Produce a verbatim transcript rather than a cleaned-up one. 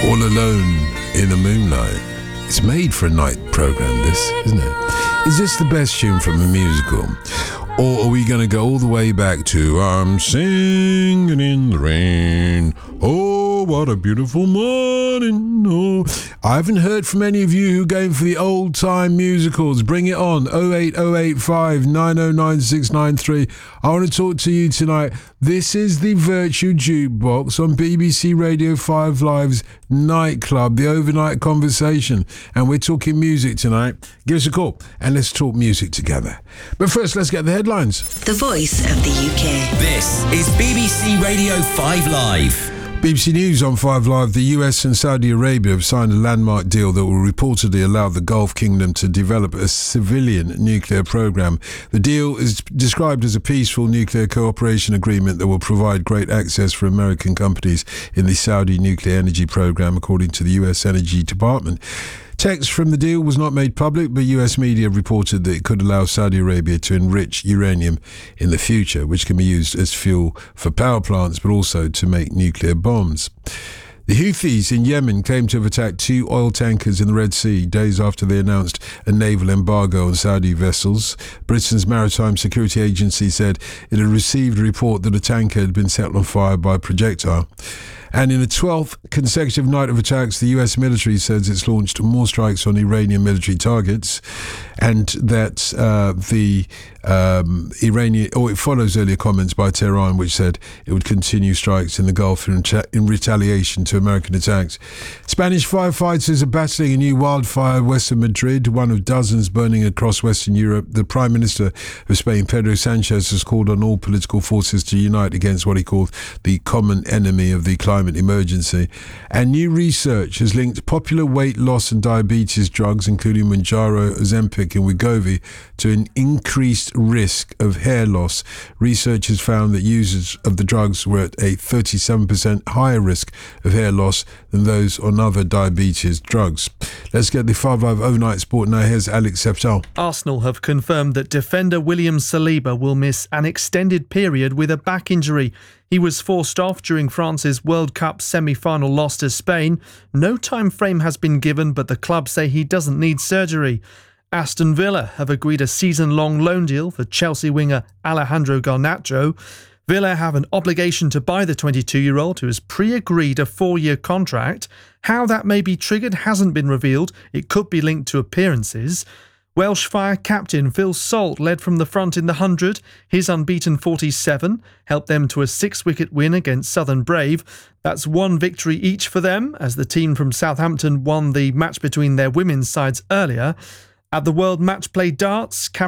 All Alone in the Moonlight. It's made for a night programme, this, isn't it? Is this the best tune from a musical? Or are we going to go all the way back to I'm singing in the rain, oh, what a beautiful morning, oh. I haven't heard from any of you who are going for the old-time musicals. Bring it on, oh eight oh eight five nine oh nine six nine three. I want to talk to you tonight. This is the Virtual Jukebox on B B C Radio five Live's Nightclub, the overnight conversation. And we're talking music tonight. Give us a call and let's talk music together. But first, let's get the headlines. The voice of the U K. This is B B C Radio five Live. B B C News on five Live. The U S and Saudi Arabia have signed a landmark deal that will reportedly allow the Gulf Kingdom to develop a civilian nuclear program. The deal is described as a peaceful nuclear cooperation agreement that will provide great access for American companies in the Saudi nuclear energy program, according to the U S Energy Department. Text from the deal was not made public, but U S media reported that it could allow Saudi Arabia to enrich uranium in the future, which can be used as fuel for power plants, but also to make nuclear bombs. The Houthis in Yemen claim to have attacked two oil tankers in the Red Sea days after they announced a naval embargo on Saudi vessels. Britain's Maritime Security Agency said it had received a report that a tanker had been set on fire by a projectile. And in the twelfth consecutive night of attacks, the U S military says it's launched more strikes on Iranian military targets, and that uh, the um, Iranian, or it follows earlier comments by Tehran, which said it would continue strikes in the Gulf in, in retaliation to American attacks. Spanish firefighters are battling a new wildfire west of Madrid, one of dozens burning across Western Europe. The Prime Minister of Spain, Pedro Sanchez, has called on all political forces to unite against what he called the common enemy of the climate emergency. And new research has linked popular weight loss and diabetes drugs, including Mounjaro, Ozempic and Wegovy, to an increased risk of hair loss. Research has found that users of the drugs were at a thirty-seven percent higher risk of hair loss than those on other diabetes drugs. Let's get the five Live overnight sport now. Here's Alex Septal. Arsenal have confirmed that defender William Saliba will miss an extended period with a back injury. He was forced off during France's World Cup semi-final loss to Spain. No time frame has been given, but the club say he doesn't need surgery. Aston Villa have agreed a season-long loan deal for Chelsea winger Alejandro Garnacho. Villa have an obligation to buy the twenty-two-year-old, who has pre-agreed a four-year contract. How that may be triggered hasn't been revealed. It could be linked to appearances. Welsh Fire captain Phil Salt led from the front in the one hundred. His unbeaten forty-seven helped them to a six-wicket win against Southern Brave. That's one victory each for them, as the team from Southampton won the match between their women's sides earlier. At the World Match Play Darts,